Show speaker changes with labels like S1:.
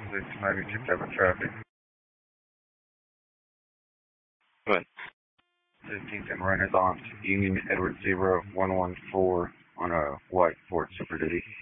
S1: 6 magnitude type of traffic.
S2: Go ahead.
S1: 15th and Renaissance, Union Edward 0114 on a white Ford Super Duty.